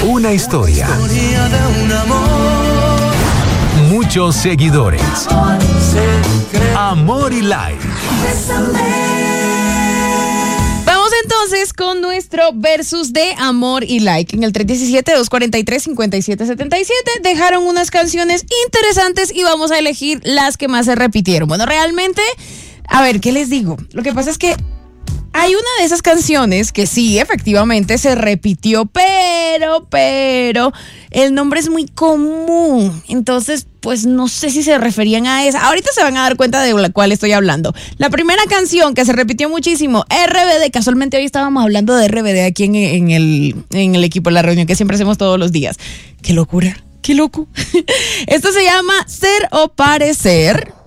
Una historia. Muchos seguidores. Amor y like. Vamos entonces con nuestro versus de Amor y Like. En el 317-243-5777 dejaron unas canciones interesantes y vamos a elegir las que más se repitieron. Bueno, realmente, a ver, ¿qué les digo? Lo que pasa es que hay una de esas canciones que sí, efectivamente se repitió, pero el nombre es muy común. Entonces, pues no sé si se referían a esa. Ahorita se van a dar cuenta de la cual estoy hablando. La primera canción que se repitió muchísimo, RBD. Casualmente hoy estábamos hablando de RBD aquí en el equipo de la reunión que siempre hacemos todos los días. ¡Qué locura! ¡Qué loco! Esto se llama Ser o Parecer.